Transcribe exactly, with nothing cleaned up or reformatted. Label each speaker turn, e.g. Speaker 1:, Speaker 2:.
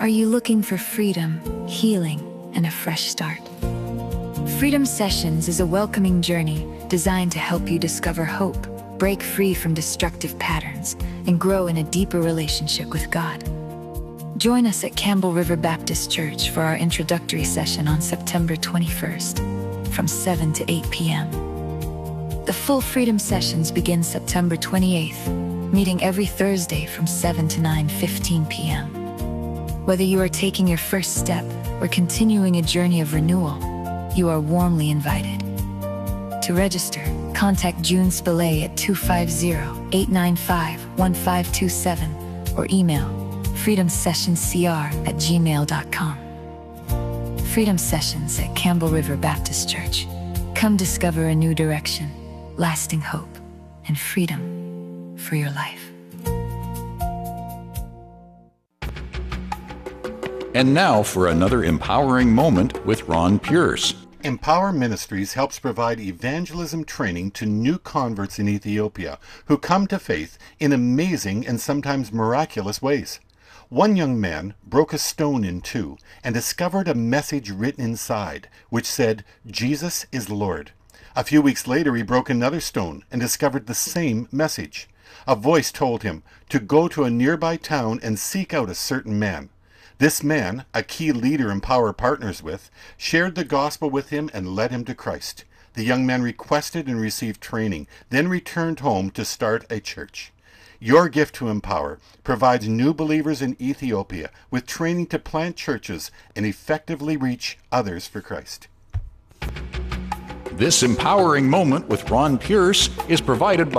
Speaker 1: Are you looking for freedom, healing, and a fresh start? Freedom Sessions is a welcoming journey designed to help you discover hope, break free from destructive patterns, and grow in a deeper relationship with God. Join us at Campbell River Baptist Church for our introductory session on September twenty-first from seven to eight p m The full Freedom Sessions begin September twenty-eighth, meeting every Thursday from seven to nine fifteen p m Whether you are taking your first step or continuing a journey of renewal, you are warmly invited. To register, contact June Spillay at two five zero, eight nine five, one five two seven or email freedom sessions c r at gmail dot com. Freedom Sessions at Campbell River Baptist Church. Come discover a new direction, lasting hope, and freedom for your life.
Speaker 2: And now for another empowering moment with Ron Pierce.
Speaker 3: Empower Ministries helps provide evangelism training to new converts in Ethiopia who come to faith in amazing and sometimes miraculous ways. One young man broke a stone in two and discovered a message written inside which said, "Jesus is Lord." A few weeks later, he broke another stone and discovered the same message. A voice told him to go to a nearby town and seek out a certain man. This man, a key leader Empower partners with, shared the gospel with him and led him to Christ. The young man requested and received training, then returned home to start a church. Your gift to Empower provides new believers in Ethiopia with training to plant churches and effectively reach others for Christ.
Speaker 2: This empowering moment with Ron Pierce is provided by